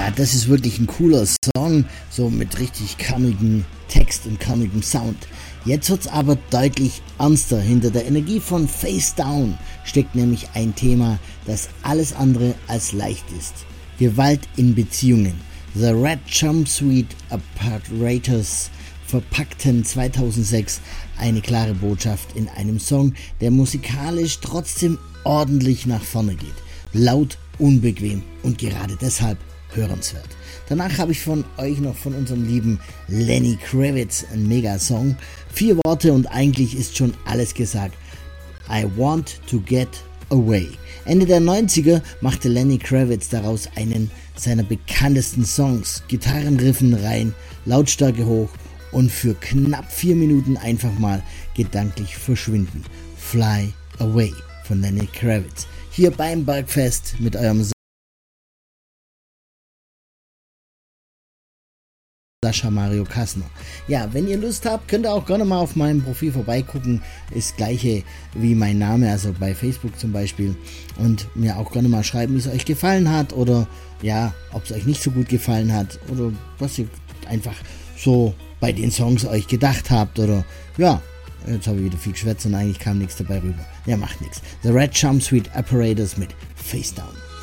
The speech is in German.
Ja, das ist wirklich ein cooler Song, so mit richtig kammigem Text und kammigem Sound. Jetzt wird's aber deutlich ernster. Hinter der Energie von Face Down steckt nämlich ein Thema, das alles andere als leicht ist. Gewalt in Beziehungen. The Red Jumpsuit Apparatus verpackten 2006 eine klare Botschaft in einem Song, der musikalisch trotzdem ordentlich nach vorne geht. Laut, unbequem und gerade deshalb hörenswert. Danach habe ich von euch noch von unserem lieben Lenny Kravitz einen Mega-Song. 4 Worte und eigentlich ist schon alles gesagt. I want to get away. Ende der 90er machte Lenny Kravitz daraus einen seiner bekanntesten Songs. Gitarrenriffen rein, Lautstärke hoch und für knapp 4 Minuten einfach mal gedanklich verschwinden. Fly Away von Lenny Kravitz. Hier beim Bergfest mit eurem Sascha Mario Kassner. Ja, wenn ihr Lust habt, könnt ihr auch gerne mal auf meinem Profil vorbeigucken. Ist gleiche wie mein Name, also bei Facebook zum Beispiel. Und mir auch gerne mal schreiben, wie es euch gefallen hat oder ja, ob es euch nicht so gut gefallen hat oder was ihr einfach so bei den Songs euch gedacht habt oder ja, jetzt habe ich wieder viel geschwätzt und eigentlich kam nichts dabei rüber. Ja, macht nichts. The Red Jumpsuit Apparatus mit Face Down.